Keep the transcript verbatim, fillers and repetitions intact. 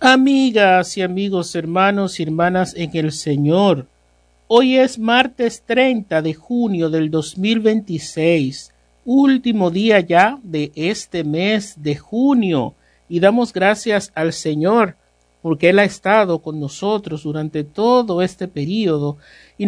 Amigas y amigos, hermanos y hermanas en el Señor, hoy es martes treinta de junio del dos mil veintiséis, último día ya de este mes de junio, y damos gracias al Señor porque Él ha estado con nosotros durante todo este periodo y